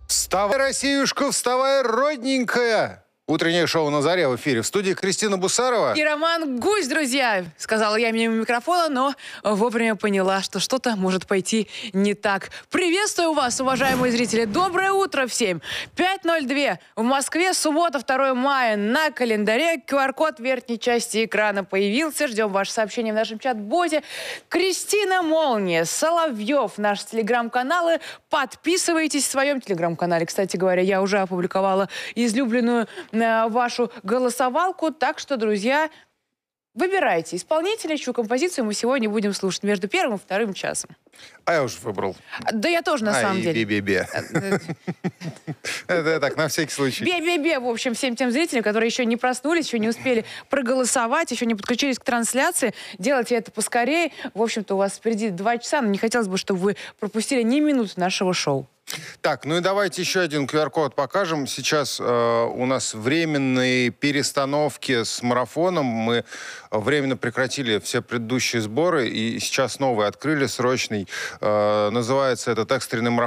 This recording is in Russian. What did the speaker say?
Вставай, Россиюшка, вставай, родненькая! Утреннее шоу «На заре» в эфире. В студии Кристина Бусарова. И Роман Гусь, друзья. Сказала я мимо микрофона, но вовремя поняла, что что-то может пойти не так. Приветствую вас, уважаемые зрители. Доброе утро всем. 5:02 в Москве, суббота, 2 мая. На календаре QR-код в верхней части экрана появился. Ждем ваше сообщение в нашем чат-боте. Кристина Молния, Соловьев, наши телеграм-каналы. Подписывайтесь в своем телеграм-канале. Кстати говоря, я уже опубликовала излюбленную вашу голосовалку. Так что, друзья, выбирайте исполнителя, чью композицию мы сегодня будем слушать между первым и вторым часом. А я уже выбрал. Да я тоже, на самом деле. Бе-бе-бе. Это так, на всякий случай. Бе-бе-бе, в общем, всем тем зрителям, которые еще не проснулись, еще не успели проголосовать, еще не подключились к трансляции, делайте это поскорее. В общем-то, у вас впереди 2 часа, но не хотелось бы, чтобы вы пропустили ни минуты нашего шоу. Так, ну и давайте еще один QR-код покажем. Сейчас у нас временные перестановки с марафоном. Мы временно прекратили все предыдущие сборы, и сейчас новый открыли, срочный. Называется этот экстренный марафон.